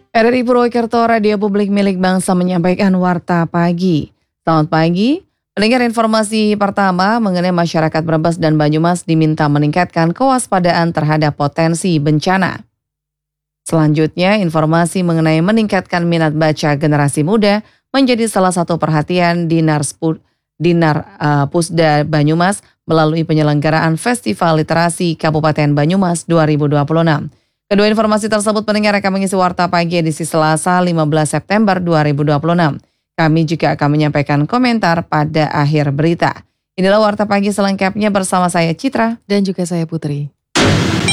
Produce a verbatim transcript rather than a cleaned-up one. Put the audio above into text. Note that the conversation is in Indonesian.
R R I Purwokerto Radio Publik milik bangsa menyampaikan Warta Pagi. Selamat pagi, pendengar informasi pertama mengenai masyarakat Brebes dan Banyumas diminta meningkatkan kewaspadaan terhadap potensi bencana. Selanjutnya, informasi mengenai meningkatkan minat baca generasi muda menjadi salah satu perhatian Dinar, Spu, Dinar uh, Pusda Banyumas melalui penyelenggaraan Festival Literasi Kabupaten Banyumas dua ribu dua puluh enam. Kedua informasi tersebut pendengar akan mengisi Warta Pagi edisi Selasa lima belas September dua ribu dua puluh enam. Kami juga akan menyampaikan komentar pada akhir berita. Inilah Warta Pagi selengkapnya bersama saya Citra dan juga saya Putri.